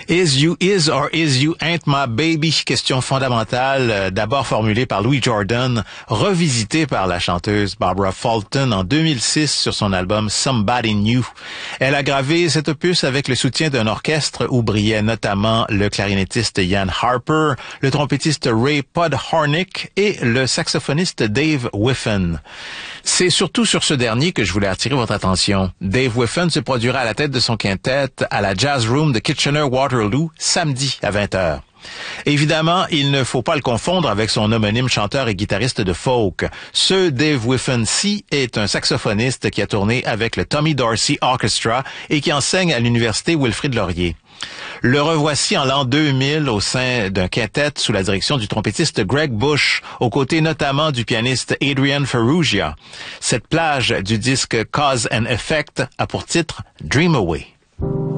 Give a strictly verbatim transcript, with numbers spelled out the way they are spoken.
Is You Is or Is You Ain't My Baby? Question fondamentale, euh, d'abord formulée par Louis Jordan, revisitée par la chanteuse Barbara Fulton en deux mille six sur son album Somebody New. Elle a gravé cet opus avec le soutien d'un orchestre où brillaient notamment le clarinettiste Ian Harper, le trompettiste Ray Podhornick et le saxophoniste Dave Whiffen. C'est surtout sur ce dernier que je voulais attirer votre attention. Dave Whiffen se produira à la tête de son quintet à la Jazz Room de Kitchener-Waterloo samedi à vingt heures. Évidemment, il ne faut pas le confondre avec son homonyme chanteur et guitariste de folk. Ce Dave Whiffen-ci est un saxophoniste qui a tourné avec le Tommy Dorsey Orchestra et qui enseigne à l'université Wilfrid Laurier. Le revoici en l'an deux mille au sein d'un quintet sous la direction du trompettiste Greg Bush, aux côtés notamment du pianiste Adrian Ferrugia. Cette plage du disque Cause and Effect a pour titre Dream Away.